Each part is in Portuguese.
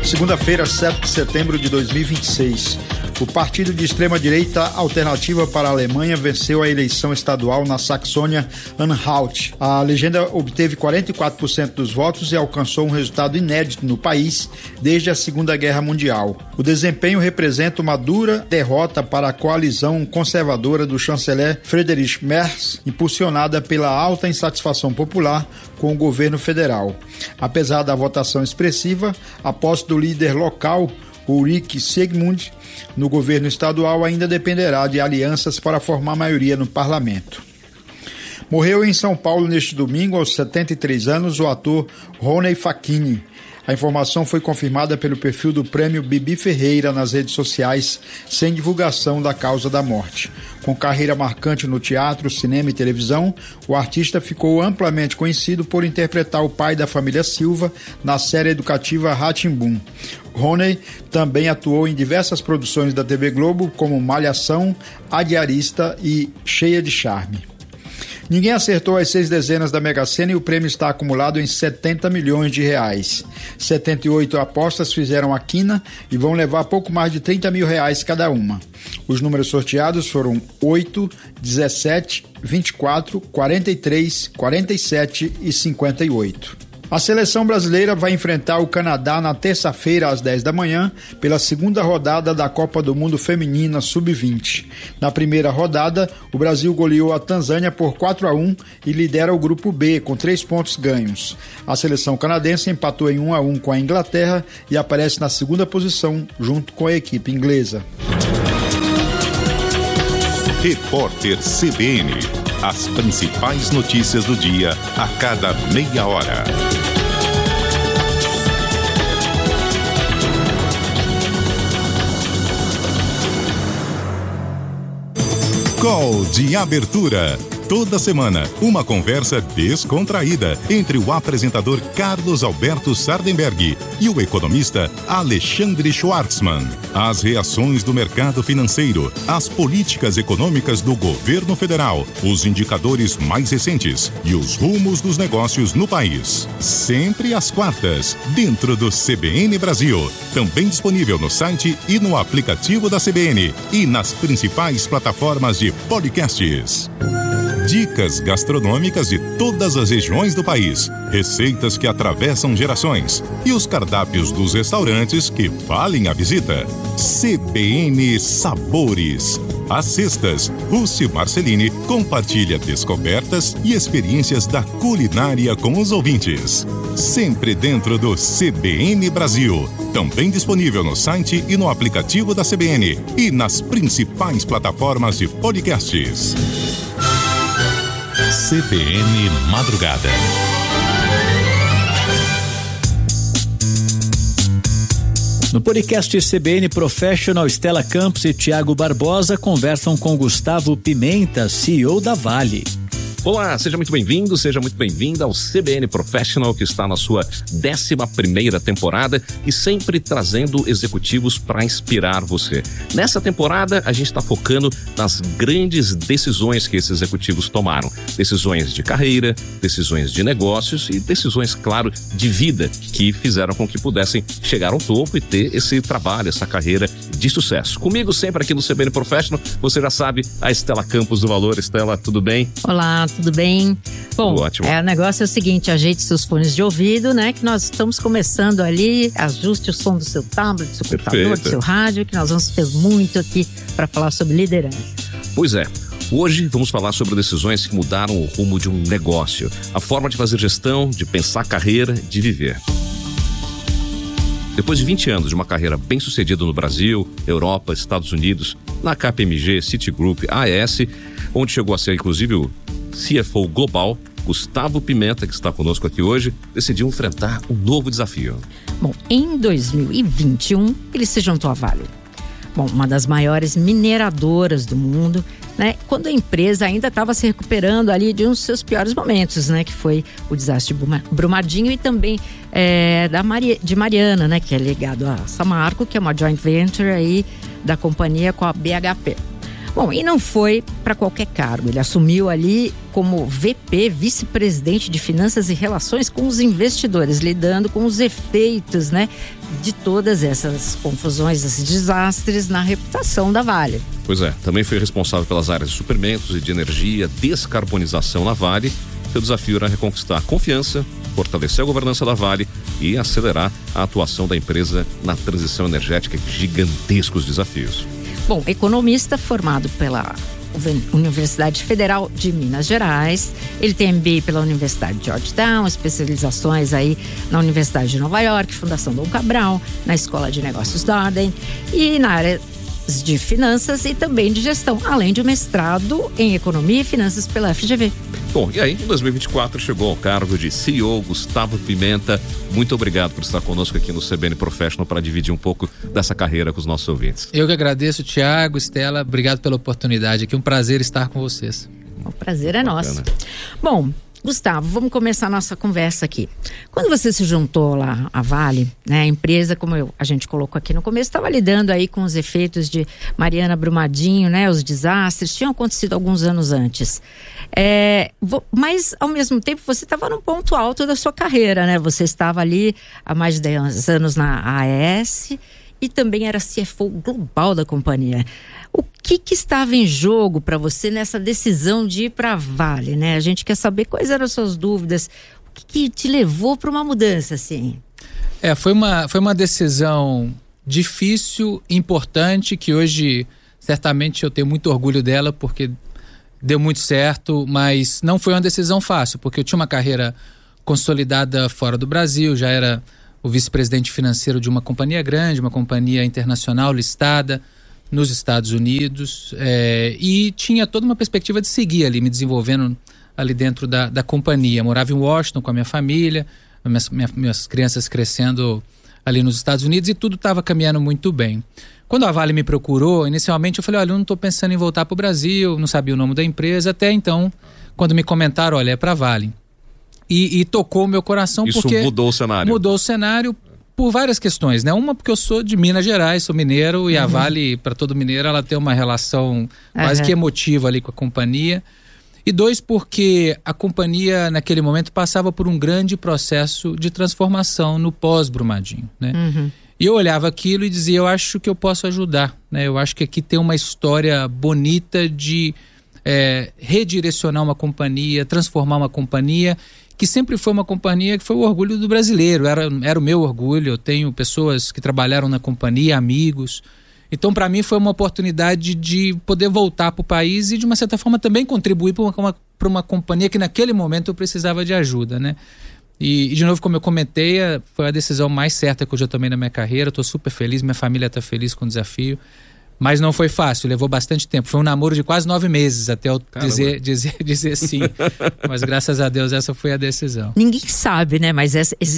Segunda-feira, 7 de setembro de 2026. O partido de extrema-direita Alternativa para a Alemanha venceu a eleição estadual na Saxônia-Anhalt. A legenda obteve 44% dos votos e alcançou um resultado inédito no país desde a Segunda Guerra Mundial. O desempenho representa uma dura derrota para a coalizão conservadora do chanceler Friedrich Merz, impulsionada pela alta insatisfação popular com o governo federal. Apesar da votação expressiva, a posse do líder local, Ulrich Siegmund, no governo estadual ainda dependerá de alianças para formar maioria no parlamento. Morreu em São Paulo neste domingo, aos 73 anos, o ator Rony Facchini. A informação foi confirmada pelo perfil do Prêmio Bibi Ferreira nas redes sociais, sem divulgação da causa da morte. Com carreira marcante no teatro, cinema e televisão, o artista ficou amplamente conhecido por interpretar o pai da família Silva na série educativa Rá-Tim-Bum. Rony também atuou em diversas produções da TV Globo, como Malhação, A Diarista e Cheia de Charme. Ninguém acertou as 6 dezenas da Mega Sena e o prêmio está acumulado em 70 milhões de reais. 78 apostas fizeram a quina e vão levar pouco mais de 30 mil reais cada uma. Os números sorteados foram 8, 17, 24, 43, 47 e 58. A seleção brasileira vai enfrentar o Canadá na terça-feira às 10 da manhã pela segunda rodada da Copa do Mundo Feminina Sub-20. Na primeira rodada, o Brasil goleou a Tanzânia por 4-1 e lidera o grupo B com 3 pontos ganhos. A seleção canadense empatou em 1-1 com a Inglaterra e aparece na segunda posição junto com a equipe inglesa. Repórter CBN. As principais notícias do dia a cada meia hora. Call de abertura. Toda semana, uma conversa descontraída entre o apresentador Carlos Alberto Sardenberg e o economista Alexandre Schwartzman. As reações do mercado financeiro, as políticas econômicas do governo federal, os indicadores mais recentes e os rumos dos negócios no país. Sempre às quartas, dentro do CBN Brasil. Também disponível no site e no aplicativo da CBN e nas principais plataformas de podcasts. Dicas gastronômicas de todas as regiões do país, receitas que atravessam gerações e os cardápios dos restaurantes que valem a visita. CBN Sabores. Às sextas, Rússi Marcelini compartilha descobertas e experiências da culinária com os ouvintes. Sempre dentro do CBN Brasil. Também disponível no site e no aplicativo da CBN e nas principais plataformas de podcasts. CBN Madrugada. No podcast CBN Professional, Estela Campos e Tiago Barbosa conversam com Gustavo Pimenta, CEO da Vale. Olá, seja muito bem-vindo, seja muito bem-vinda ao CBN Professional, que está na sua 11ª temporada e sempre trazendo executivos para inspirar você. Nessa temporada, a gente está focando nas grandes decisões que esses executivos tomaram. Decisões de carreira, decisões de negócios e decisões, claro, de vida, que fizeram com que pudessem chegar ao topo e ter esse trabalho, essa carreira de sucesso. Comigo sempre aqui no CBN Professional, você já sabe, a Estela Campos do Valor. Estela, tudo bem? Olá, tudo bem? Bom, ótimo. O negócio é o seguinte, ajeite seus fones de ouvido, né? Que nós estamos começando ali, ajuste o som do seu tablet, do seu computador, do seu rádio, que nós vamos ter muito aqui para falar sobre liderança. Pois é. Hoje vamos falar sobre decisões que mudaram o rumo de um negócio, a forma de fazer gestão, de pensar carreira, de viver. Depois de 20 anos de uma carreira bem-sucedida no Brasil, Europa, Estados Unidos, na KPMG, Citigroup, AES, onde chegou a ser inclusive o CFO global, Gustavo Pimenta, que está conosco aqui hoje, decidiu enfrentar um novo desafio. Bom, em 2021, ele se juntou à Vale. Bom, uma das maiores mineradoras do mundo, né? Quando a empresa ainda estava se recuperando ali de um dos seus piores momentos, né? Que foi o desastre de Brumadinho e também de Mariana, né? Que é ligado a Samarco, que é uma joint venture aí da companhia com a BHP. Bom, e não foi para qualquer cargo. Ele assumiu ali como VP, vice-presidente de Finanças e Relações com os Investidores, lidando com os efeitos, né, de todas essas confusões, esses desastres na reputação da Vale. Pois é, também foi responsável pelas áreas de suprimentos e de energia, descarbonização na Vale. Seu desafio era reconquistar a confiança, fortalecer a governança da Vale e acelerar a atuação da empresa na transição energética. Gigantescos desafios. Bom, economista formado pela Universidade Federal de Minas Gerais, ele tem MBA pela Universidade de Georgetown, especializações aí na Universidade de Nova York, Fundação Dom Cabral, na Escola de Negócios Darden e na área de finanças e também de gestão, além de um mestrado em economia e finanças pela FGV. Bom, e aí, em 2024, chegou ao cargo de CEO Gustavo Pimenta. Muito obrigado por estar conosco aqui no CBN Professional para dividir um pouco dessa carreira com os nossos ouvintes. Eu que agradeço, Tiago, Estela, obrigado pela oportunidade aqui, um prazer estar com vocês. O prazer é nosso. Bom, Gustavo, vamos começar a nossa conversa aqui. Quando você se juntou lá à Vale, né, a empresa, como a gente colocou aqui no começo, estava lidando aí com os efeitos de Mariana, Brumadinho, né, os desastres, tinham acontecido alguns anos antes. Mas, ao mesmo tempo, você estava num ponto alto da sua carreira, né? Você estava ali há mais de 10 anos na AES e também era CFO global da companhia. O que estava em jogo para você nessa decisão de ir para a Vale, né? A gente quer saber quais eram as suas dúvidas, o que te levou para uma mudança, assim? Foi uma decisão difícil, importante, que hoje certamente eu tenho muito orgulho dela, porque deu muito certo, mas não foi uma decisão fácil, porque eu tinha uma carreira consolidada fora do Brasil, já era o vice-presidente financeiro de uma companhia grande, uma companhia internacional listada nos Estados Unidos, e tinha toda uma perspectiva de seguir ali, me desenvolvendo ali dentro da companhia. Morava em Washington com a minha família, minhas crianças crescendo ali nos Estados Unidos e tudo estava caminhando muito bem. Quando a Vale me procurou, inicialmente eu falei, olha, eu não estou pensando em voltar para o Brasil, não sabia o nome da empresa, até então, quando me comentaram, olha, é para a Vale. E tocou o meu coração. Isso porque mudou o cenário. Mudou o cenário por várias questões, né? Uma, porque eu sou de Minas Gerais, sou mineiro, e a Vale, para todo mineiro, ela tem uma relação quase que emotiva ali com a companhia. E dois, porque a companhia, naquele momento, passava por um grande processo de transformação no pós-Brumadinho, né? E eu olhava aquilo e dizia, eu acho que eu posso ajudar, né? Eu acho que aqui tem uma história bonita de redirecionar uma companhia, transformar uma companhia, que sempre foi uma companhia que foi o orgulho do brasileiro, era o meu orgulho. Eu tenho pessoas que trabalharam na companhia, amigos. Então, para mim, foi uma oportunidade de poder voltar para o país e, de uma certa forma, também contribuir para uma companhia que, naquele momento, eu precisava de ajuda, né? E, de novo, como eu comentei, foi a decisão mais certa que eu já tomei na minha carreira. Estou super feliz, minha família está feliz com o desafio. Mas não foi fácil, levou bastante tempo. Foi um namoro de quase 9 meses até eu dizer sim. Mas graças a Deus essa foi a decisão. Ninguém sabe, né? Mas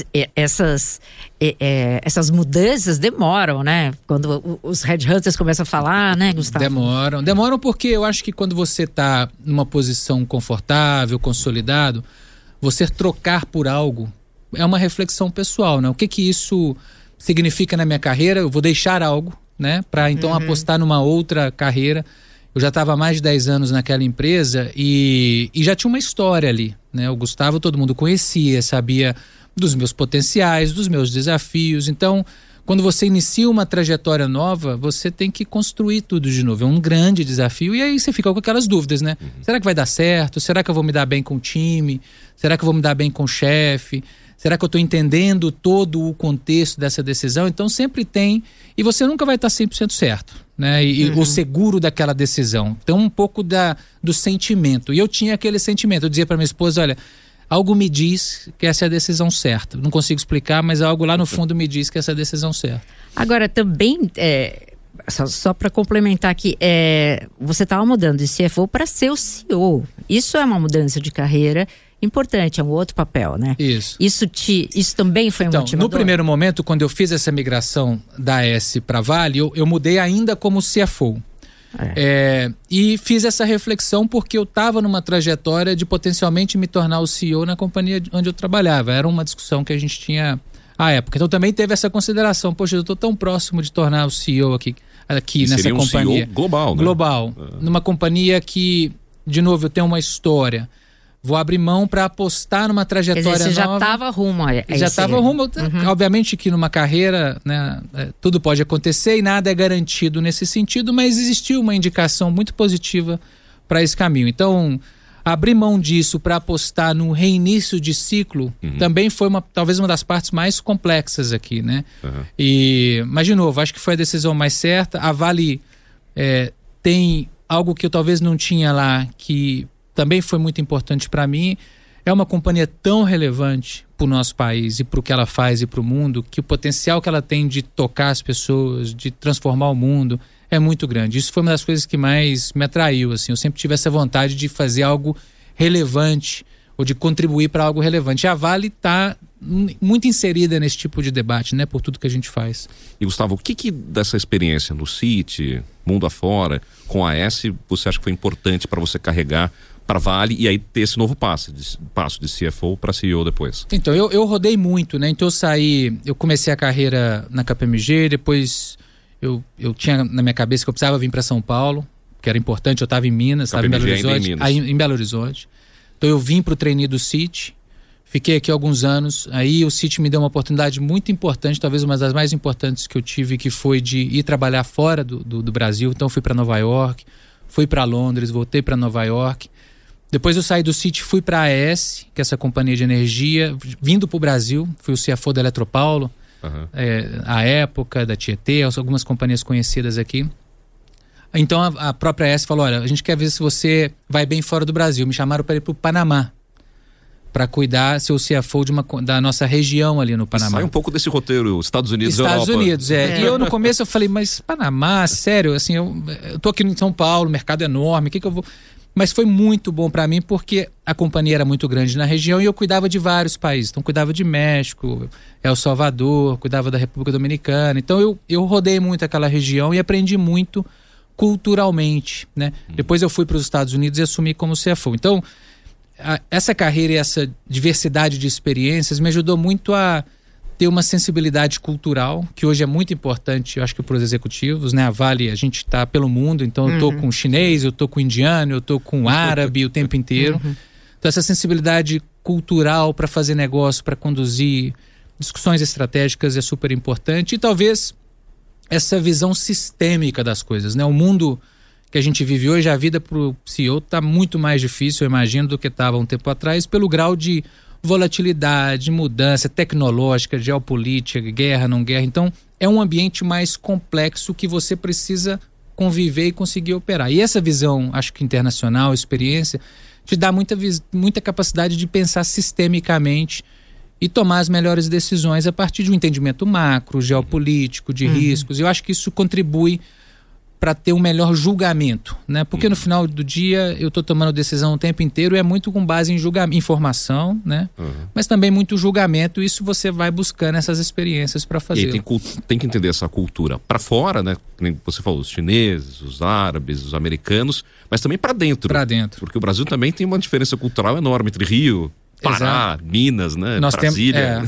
essas mudanças demoram, né? Quando os headhunters começam a falar, né, Gustavo? Demoram porque eu acho que quando você está numa posição confortável, consolidado, você trocar por algo é uma reflexão pessoal, né? O que isso significa na minha carreira? Eu vou deixar algo, né, para então apostar numa outra carreira. Eu já estava há mais de 10 anos naquela empresa e já tinha uma história ali, né? O Gustavo todo mundo conhecia, sabia dos meus potenciais, dos meus desafios. Então, quando você inicia uma trajetória nova, você tem que construir tudo de novo. É um grande desafio e aí você fica com aquelas dúvidas, né? Será que vai dar certo? Será que eu vou me dar bem com o time? Será que eu vou me dar bem com o chefe? Será que eu estou entendendo todo o contexto dessa decisão? Então sempre tem, e você nunca vai estar 100% certo, né? E o seguro daquela decisão. Então um pouco do sentimento. E eu tinha aquele sentimento, eu dizia para minha esposa, olha, algo me diz que essa é a decisão certa. Não consigo explicar, mas algo lá no fundo me diz que essa é a decisão certa. Agora também, só para complementar aqui, você estava mudando de CFO para ser o CEO. Isso é uma mudança de carreira importante, é um outro papel, né? Isso. Isso também foi um motivador? No primeiro momento, quando eu fiz essa migração da AES para Vale, eu mudei ainda como CFO. E fiz essa reflexão porque eu estava numa trajetória de potencialmente me tornar o CEO na companhia onde eu trabalhava. Era uma discussão que a gente tinha à época. Então também teve essa consideração, poxa, eu estou tão próximo de tornar o CEO aqui nessa companhia. CEO global, né? Global. Numa companhia que, de novo, eu tenho uma história. Vou abrir mão para apostar numa trajetória nova. Quer dizer, você já estava rumo a isso. Já estava rumo. Obviamente que numa carreira, né, tudo pode acontecer e nada é garantido nesse sentido, mas existiu uma indicação muito positiva para esse caminho. Então, abrir mão disso para apostar no reinício de ciclo também foi talvez uma das partes mais complexas aqui, né? Mas, de novo, acho que foi a decisão mais certa. A Vale tem algo que eu talvez não tinha lá, que também foi muito importante para mim. É uma companhia tão relevante para o nosso país e para o que ela faz e para o mundo, que o potencial que ela tem de tocar as pessoas, de transformar o mundo, é muito grande. Isso foi uma das coisas que mais me atraiu, assim. Eu sempre tive essa vontade de fazer algo relevante ou de contribuir para algo relevante. E a Vale está muito inserida nesse tipo de debate, né, por tudo que a gente faz. E Gustavo, o que dessa experiência no Citi, mundo afora, com a AS, você acha que foi importante para você carregar para Vale e aí ter esse novo passo de CFO para CEO depois? Então, eu rodei muito, né? Então eu comecei a carreira na KPMG, depois eu tinha na minha cabeça que eu precisava vir para São Paulo, que era importante, eu estava em Minas, estava em Belo Horizonte. Em Belo Horizonte. Então eu vim para o trainee do Citi, fiquei aqui alguns anos, aí o Citi me deu uma oportunidade muito importante, talvez uma das mais importantes que eu tive, que foi de ir trabalhar fora do Brasil. Então eu fui para Nova York, fui para Londres, voltei para Nova York. Depois eu saí do Citi, fui para a AES, que é essa companhia de energia, vindo para o Brasil, fui o CFO da Eletropaulo, à época, da Tietê, algumas companhias conhecidas aqui. Então a própria AES falou, olha, a gente quer ver se você vai bem fora do Brasil. Me chamaram para ir para o Panamá, para cuidar, ser o CFO da nossa região ali no Panamá. Sai um pouco desse roteiro, Estados Unidos, Europa. Estados Unidos, E eu no começo eu falei, mas Panamá, sério, assim, eu tô aqui em São Paulo, o mercado é enorme, o que eu vou... Mas foi muito bom para mim porque a companhia era muito grande na região e eu cuidava de vários países. Então cuidava de México, El Salvador, cuidava da República Dominicana. Então eu rodei muito aquela região e aprendi muito culturalmente, né? Depois eu fui para os Estados Unidos e assumi como CFO. Então essa carreira e essa diversidade de experiências me ajudou muito a ter uma sensibilidade cultural, que hoje é muito importante, eu acho que para os executivos, né? A Vale, a gente está pelo mundo, então eu tô com chinês, eu tô com indiano, eu tô com árabe o tempo inteiro. Então essa sensibilidade cultural para fazer negócio, para conduzir discussões estratégicas é super importante. E talvez essa visão sistêmica das coisas, né? O mundo que a gente vive hoje, a vida para o CEO está muito mais difícil, eu imagino, do que estava um tempo atrás, pelo grau de volatilidade, mudança tecnológica, geopolítica, guerra, não guerra. Então, é um ambiente mais complexo que você precisa conviver e conseguir operar. E essa visão, acho que internacional, experiência, te dá muita capacidade de pensar sistemicamente e tomar as melhores decisões a partir de um entendimento macro, geopolítico, de riscos. Eu acho que isso contribui para ter um melhor julgamento, né? Porque no final do dia eu estou tomando decisão o tempo inteiro e é muito com base em informação, né? Mas também muito julgamento, e isso você vai buscando essas experiências para fazer. E tem que entender essa cultura para fora, né? Como você falou, os chineses, os árabes, os americanos, mas também para dentro. Para dentro. Porque o Brasil também tem uma diferença cultural enorme entre Rio, Pará, Minas, né? Brasília.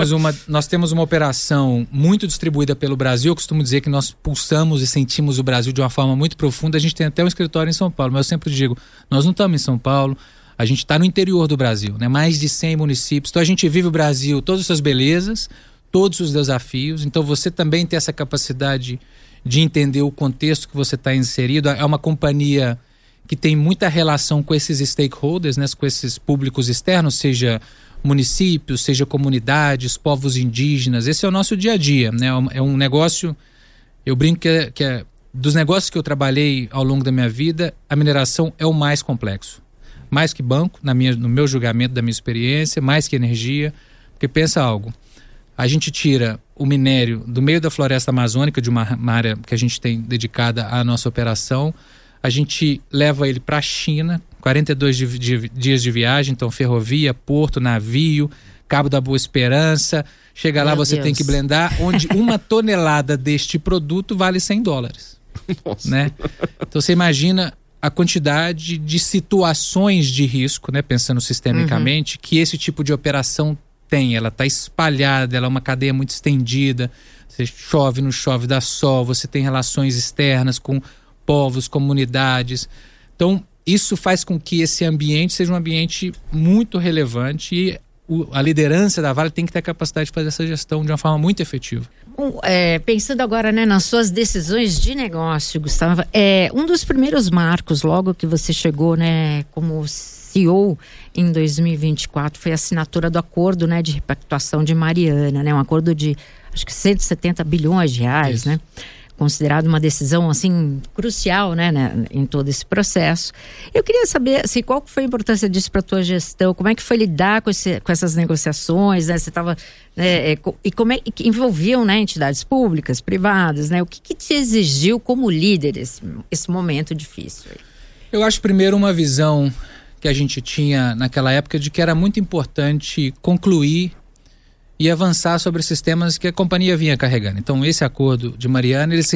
Nós temos uma operação muito distribuída pelo Brasil. Eu costumo dizer que nós pulsamos e sentimos o Brasil de uma forma muito profunda. A gente tem até um escritório em São Paulo, mas eu sempre digo, nós não estamos em São Paulo, a gente está no interior do Brasil, né? Mais de 100 municípios. Então a gente vive o Brasil, todas as suas belezas, todos os desafios. Então você também tem essa capacidade de entender o contexto que você está inserido. É uma companhia que tem muita relação com esses stakeholders, né, com esses públicos externos, seja municípios, seja comunidades, povos indígenas. Esse é o nosso dia a dia, né? É um negócio, eu brinco que é dos negócios que eu trabalhei ao longo da minha vida, a mineração é o mais complexo. Mais que banco, no meu julgamento, da minha experiência, mais que energia. Porque pensa algo, a gente tira o minério do meio da floresta amazônica, de uma área que a gente tem dedicada à nossa operação, a gente leva ele para a China, 42 dias de viagem, então ferrovia, porto, navio, Cabo da Boa Esperança. Chega lá, você tem que blendar, onde 1 tonelada deste produto vale $100. Nossa. Né? Então você imagina a quantidade de situações de risco, né, pensando sistemicamente, que esse tipo de operação tem, ela está espalhada, ela é uma cadeia muito estendida, você chove, não chove, dá sol, você tem relações externas com povos, comunidades. Então, isso faz com que esse ambiente seja um ambiente muito relevante e a liderança da Vale tem que ter a capacidade de fazer essa gestão de uma forma muito efetiva. Pensando agora, né, nas suas decisões de negócio, Gustavo, um dos primeiros marcos, logo que você chegou, né, como CEO em 2024, foi a assinatura do acordo, né, de repactuação de Mariana, né, um acordo de, acho que 170 bilhões de reais, Isso. né? Considerado uma decisão, assim, crucial, né, em todo esse processo. Eu queria saber, assim, qual foi a importância disso para a tua gestão, como é que foi lidar com essas negociações, né, você estava, e como é que envolviam, né, entidades públicas, privadas, né, o que te exigiu como líder esse momento difícil? Eu acho, primeiro, uma visão que a gente tinha naquela época de que era muito importante concluir e avançar sobre esses temas que a companhia vinha carregando. Então, esse acordo de Mariana, ele se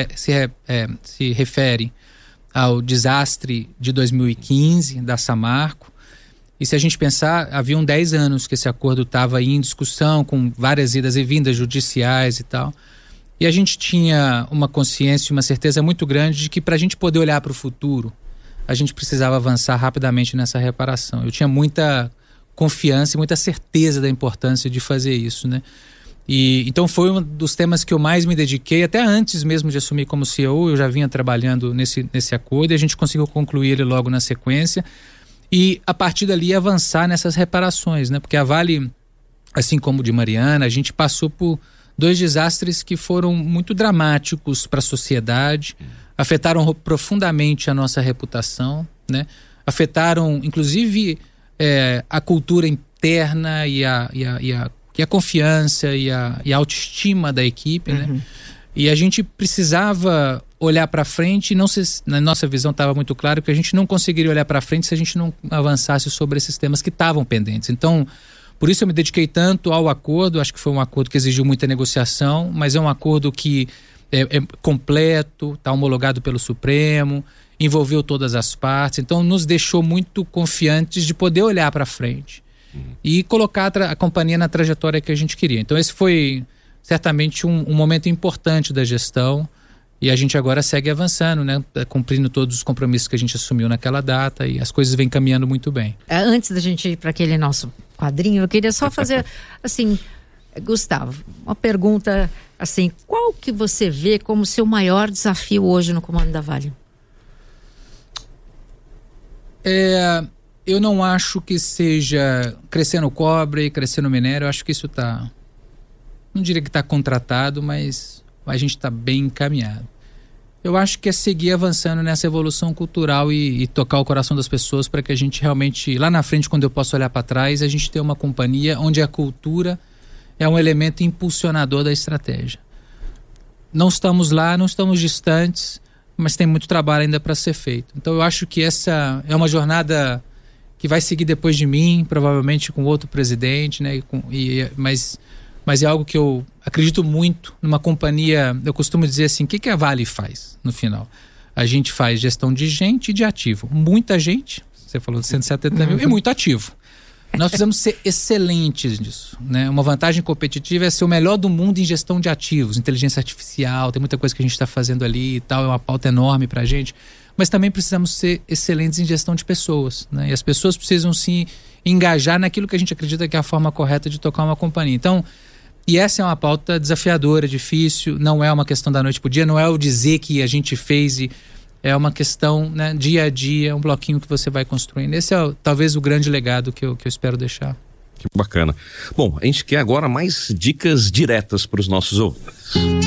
refere ao desastre de 2015 da Samarco. E se a gente pensar, haviam 10 anos que esse acordo estava em discussão, com várias idas e vindas judiciais e tal. E a gente tinha uma consciência e uma certeza muito grande de que para a gente poder olhar para o futuro, a gente precisava avançar rapidamente nessa reparação. Eu tinha muita confiança e muita certeza da importância de fazer isso, né? E então foi um dos temas que eu mais me dediquei, até antes mesmo de assumir como CEO, eu já vinha trabalhando nesse acordo e a gente conseguiu concluir ele logo na sequência e a partir dali avançar nessas reparações, né? Porque a Vale, assim como de Mariana, a gente passou por 2 desastres que foram muito dramáticos para a sociedade, afetaram profundamente a nossa reputação, né? Afetaram inclusive a cultura interna e a confiança e a autoestima da equipe, né? E a gente precisava olhar para frente e na nossa visão estava muito claro que a gente não conseguiria olhar para frente se a gente não avançasse sobre esses temas que estavam pendentes. Então, por isso eu me dediquei tanto ao acordo, acho que foi um acordo que exigiu muita negociação, mas é um acordo que é completo, está homologado pelo Supremo, envolveu todas as partes, então nos deixou muito confiantes de poder olhar para frente e colocar a companhia na trajetória que a gente queria. Então esse foi certamente um momento importante da gestão e a gente agora segue avançando, né? Cumprindo todos os compromissos que a gente assumiu naquela data e as coisas vêm caminhando muito bem. Antes da gente ir para aquele nosso quadrinho, eu queria só fazer assim, Gustavo, uma pergunta assim, qual que você vê como seu maior desafio hoje no comando da Vale? Eu não acho que seja crescer no cobre, crescer no minério. Eu acho que isso está, não diria que está contratado, mas a gente está bem encaminhado. Eu acho que é seguir avançando nessa evolução cultural e tocar o coração das pessoas para que a gente realmente, lá na frente, quando eu posso olhar para trás, a gente tenha uma companhia onde a cultura é um elemento impulsionador da estratégia. Não estamos lá, não estamos distantes, mas tem muito trabalho ainda para ser feito. Então eu acho que essa é uma jornada que vai seguir depois de mim, provavelmente com outro presidente, né? Mas é algo que eu acredito muito numa companhia. Eu costumo dizer assim, o que a Vale faz no final? A gente faz gestão de gente e de ativo. Muita gente, você falou de 170 mil, e muito ativo. Nós precisamos ser excelentes nisso, né? Uma vantagem competitiva é ser o melhor do mundo em gestão de ativos, inteligência artificial, tem muita coisa que a gente está fazendo ali e tal, é uma pauta enorme para a gente, mas também precisamos ser excelentes em gestão de pessoas, né? E as pessoas precisam se engajar naquilo que a gente acredita que é a forma correta de tocar uma companhia. Então, e essa é uma pauta desafiadora, difícil, não é uma questão da noite pro dia, não é o dizer que a gente fez e é uma questão, né, dia a dia, um bloquinho que você vai construindo. Esse é talvez o grande legado que eu espero deixar. Que bacana. Bom, a gente quer agora mais dicas diretas para os nossos ouvintes.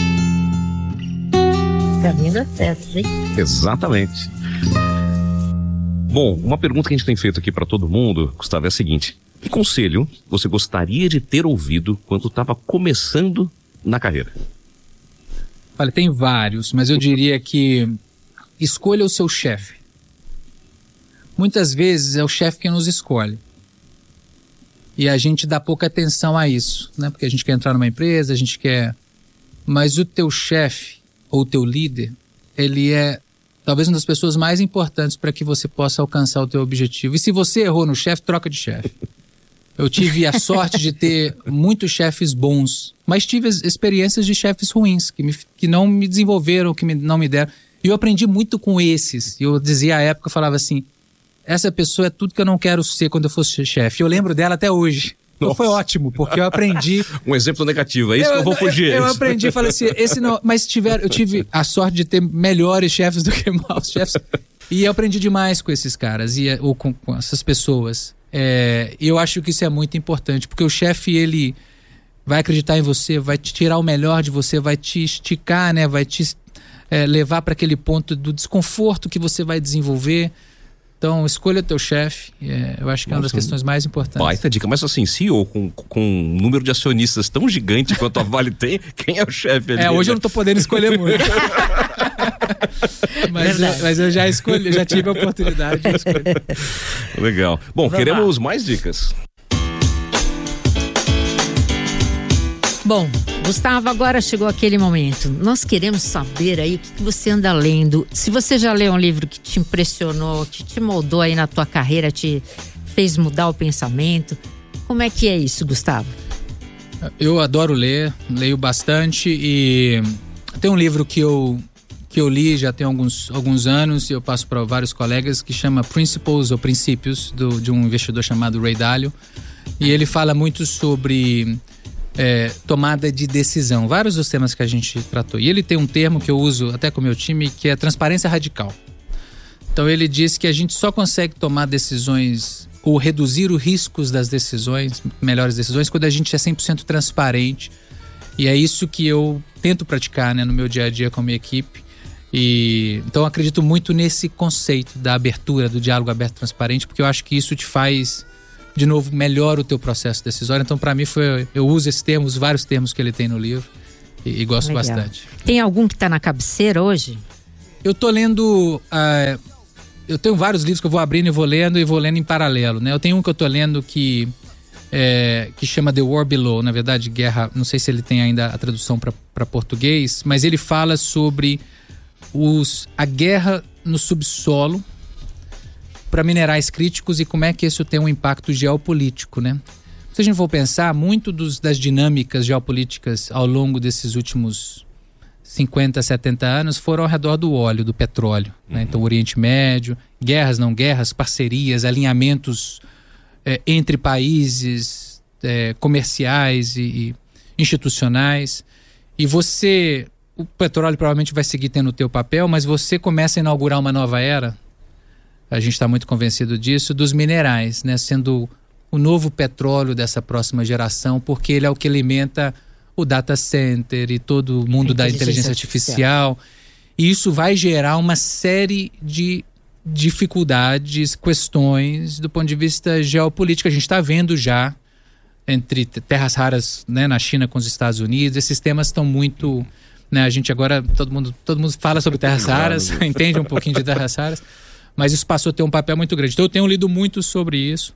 Caminho da festa, hein? Exatamente. Bom, uma pergunta que a gente tem feito aqui para todo mundo, Gustavo, é a seguinte: que conselho você gostaria de ter ouvido quando estava começando na carreira? Olha, tem vários, mas eu diria que escolha o seu chefe. Muitas vezes é o chefe quem nos escolhe. E a gente dá pouca atenção a isso, né? Porque a gente quer entrar numa empresa, a gente quer... Mas o teu chefe, ou o teu líder, ele é talvez uma das pessoas mais importantes para que você possa alcançar o teu objetivo. E se você errou no chefe, troca de chefe. Eu tive a sorte de ter muitos chefes bons, mas tive experiências de chefes ruins, que não me desenvolveram, que não me deram. E eu aprendi muito com esses. Eu dizia à época, eu falava assim, essa pessoa é tudo que eu não quero ser quando eu fosse chefe. Eu lembro dela até hoje. Então foi ótimo, porque eu aprendi... Um exemplo negativo, é isso que eu vou fugir. Eu aprendi, falei assim, esse não... Mas eu tive a sorte de ter melhores chefes do que maus chefes. E eu aprendi demais com esses caras, ou com essas pessoas. E eu acho que isso é muito importante, porque o chefe, ele vai acreditar em você, vai te tirar o melhor de você, vai te esticar, né? Vai te levar para aquele ponto do desconforto que você vai desenvolver. Então, escolha teu chefe. Eu acho que é uma das questões mais importantes. Baita dica. Mas assim, CEO com um número de acionistas tão gigante quanto a Vale tem, quem é o chefe ali? Hoje eu não tô podendo escolher muito. mas eu já escolhi, já tive a oportunidade de escolher. Legal. Bom, queremos mais dicas. Bom, Gustavo, agora chegou aquele momento. Nós queremos saber aí o que você anda lendo. Se você já leu um livro que te impressionou, que te moldou aí na tua carreira, te fez mudar o pensamento. Como é que é isso, Gustavo? Eu adoro ler, leio bastante e tem um livro que eu li já tem alguns anos e eu passo para vários colegas, que chama Principles ou Princípios, de um investidor chamado Ray Dalio. E ele fala muito sobre... tomada de decisão, vários dos temas que a gente tratou. E ele tem um termo que eu uso até com o meu time, que é transparência radical. Então ele diz que a gente só consegue tomar decisões ou reduzir os riscos das decisões, melhores decisões, quando a gente é 100% transparente. E é isso que eu tento praticar, né, no meu dia a dia com a minha equipe. Então eu acredito muito nesse conceito da abertura, do diálogo aberto e transparente, porque eu acho que isso te faz... de novo, melhora o teu processo decisório. Então, para mim, eu uso esses termos, vários termos que ele tem no livro e gosto bastante. Tem algum que está na cabeceira hoje? Eu tô lendo... eu tenho vários livros que eu vou abrindo e vou lendo em paralelo, né? Eu tenho um que eu tô lendo que chama The War Below, na verdade, Guerra... Não sei se ele tem ainda a tradução para português, mas ele fala sobre a guerra no subsolo para minerais críticos e como é que isso tem um impacto geopolítico, né? Se a gente for pensar, muito das dinâmicas geopolíticas ao longo desses últimos 50, 70 anos foram ao redor do óleo, do petróleo, né? Então, o Oriente Médio, guerras, não guerras, parcerias, alinhamentos entre países, comerciais e institucionais. E o petróleo provavelmente vai seguir tendo o teu papel, mas você começa a inaugurar uma nova era. A gente está muito convencido disso, dos minerais, né? Sendo o novo petróleo dessa próxima geração, porque ele é o que alimenta o data center e todo o mundo da inteligência artificial. E isso vai gerar uma série de dificuldades, questões do ponto de vista geopolítico. A gente está vendo já entre terras raras, né, na China com os Estados Unidos. Esses temas estão muito... Né, a gente agora, todo mundo fala sobre terras raras, entende um pouquinho de terras raras. Mas isso passou a ter um papel muito grande. Então eu tenho lido muito sobre isso.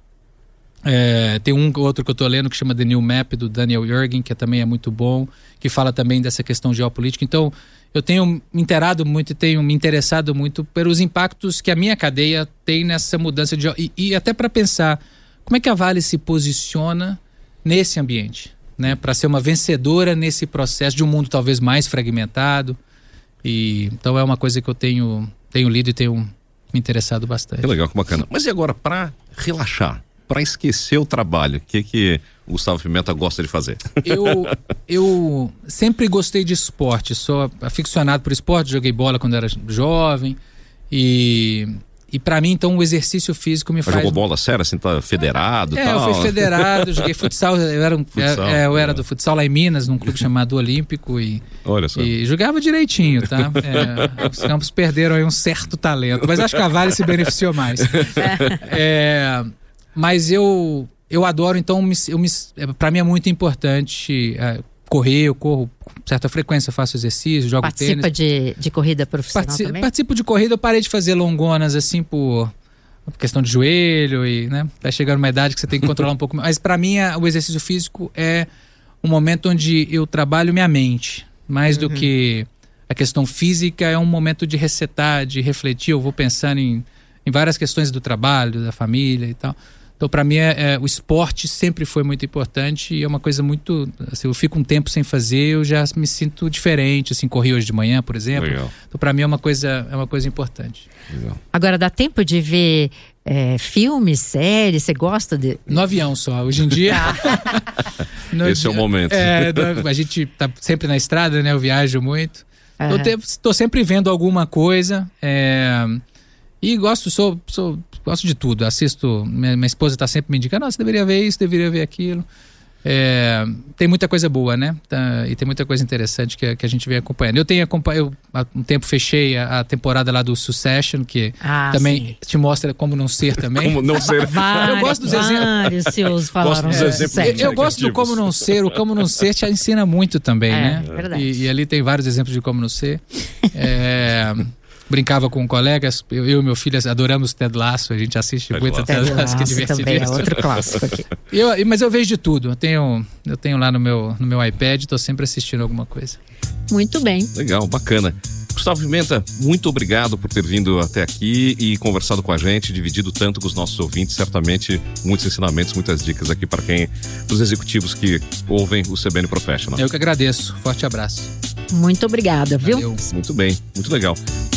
Tem um outro que eu estou lendo que chama The New Map, do Daniel Yergin, que também é muito bom, que fala também dessa questão geopolítica. Então eu tenho me inteirado muito e tenho me interessado muito pelos impactos que a minha cadeia tem nessa mudança e até para pensar como é que a Vale se posiciona nesse ambiente, né, para ser uma vencedora nesse processo de um mundo talvez mais fragmentado. Então é uma coisa que eu tenho lido e tenho me interessado bastante. Que legal, que bacana. Mas e agora, para relaxar, para esquecer o trabalho, o que o Gustavo Pimenta gosta de fazer? Eu sempre gostei de esporte, sou aficionado por esporte, joguei bola quando era jovem e para mim, então, o exercício físico me faz... Jogou bola sério, assim, tá federado e tal? Eu fui federado, joguei futsal, eu era do futsal lá em Minas, num clube chamado Olímpico Olha só. E jogava direitinho, tá? Os campos perderam aí um certo talento, mas acho que a Vale se beneficiou mais. Mas eu adoro, então, para mim é muito importante correr, eu corro com certa frequência, faço exercício, jogo tênis. Participa de corrida profissional também? Participo de corrida, eu parei de fazer longonas assim por questão de joelho e, né, tá chegando uma idade que você tem que controlar um pouco mais. Mas para mim o exercício físico é um momento onde eu trabalho minha mente, mais do que a questão física, é um momento de resetar, de refletir, eu vou pensando em várias questões do trabalho, da família e tal. Então, para mim, o esporte sempre foi muito importante e é uma coisa muito... Assim, eu fico um tempo sem fazer, eu já me sinto diferente, assim, corri hoje de manhã, por exemplo. Legal. Então, para mim, é uma coisa importante. Legal. Agora, dá tempo de ver filmes, séries? Você gosta de... No avião só, hoje em dia... Esse é o momento. A gente tá sempre na estrada, né? Eu viajo muito. Tô sempre vendo alguma coisa. E gosto de tudo. Assisto, minha esposa está sempre me indicando, você deveria ver isso, deveria ver aquilo. Tem muita coisa boa, né? E tem muita coisa interessante que a gente vem acompanhando. Eu há um tempo fechei a temporada lá do Succession, que também te mostra como não ser também. Como não ser. Eu gosto dos exemplos. Gosto dos exemplos. Eu gosto do como não ser. O como não ser te ensina muito também, né? Verdade. E ali tem vários exemplos de como não ser. Brincava com colegas, eu e meu filho adoramos Ted Lasso, a gente assiste muito Ted Lasso, que é divertido. Também é outro clássico aqui. Mas eu vejo de tudo, eu tenho lá no meu iPad, estou sempre assistindo alguma coisa. Muito bem. Legal, bacana. Gustavo Pimenta, muito obrigado por ter vindo até aqui e conversado com a gente, dividido tanto com os nossos ouvintes, certamente muitos ensinamentos, muitas dicas aqui para os executivos que ouvem o CBN Professional. Eu que agradeço, forte abraço. Muito obrigada, viu? Valeu. Muito bem, muito legal.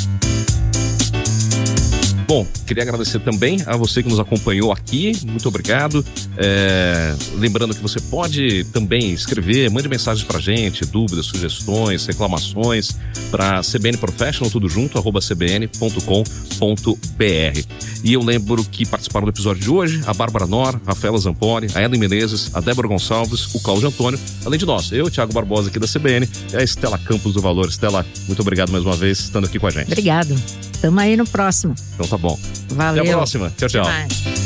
Bom, queria agradecer também a você que nos acompanhou aqui, muito obrigado. Lembrando que você pode também escrever, mande mensagens pra gente, dúvidas, sugestões, reclamações, para CBN Professional, tudo junto, @cbn.com.br. E eu lembro que participaram do episódio de hoje a Bárbara Nor, Rafaela Zamponi, a Ellen Menezes, a Débora Gonçalves, o Cláudio Antônio, além de nós, eu, Thiago Barbosa aqui da CBN, e a Estela Campos do Valor. Estela, muito obrigado mais uma vez, estando aqui com a gente. Obrigado. Tamo aí no próximo. Então tá bom. Valeu. Até a próxima. Tchau, tchau. Até mais.